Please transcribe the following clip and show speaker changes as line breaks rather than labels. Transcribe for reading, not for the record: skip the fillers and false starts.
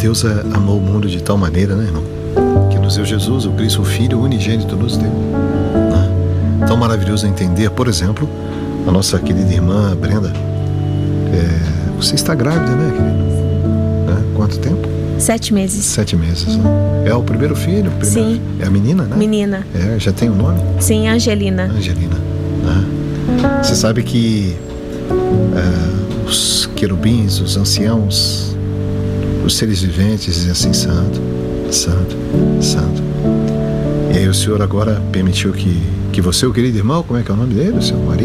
Deus amou o mundo de tal maneira, né, irmão? Que nos deu Jesus, o Cristo, o Filho, o unigênito nos deu. Né? Tão maravilhoso entender, por exemplo, a nossa querida irmã Brenda. Você está grávida, né, querida? Quanto tempo?
7 meses.
7 meses, né? É o primeiro filho?
Sim.
É a menina, né?
Menina.
Já tem o nome?
Sim, Angelina.
Angelina. Né? Você sabe que os querubins, os anciãos, os seres viventes dizem assim: santo, santo, santo. E aí o Senhor agora permitiu que você, o querido irmão, como é que é o nome dele, o seu marido?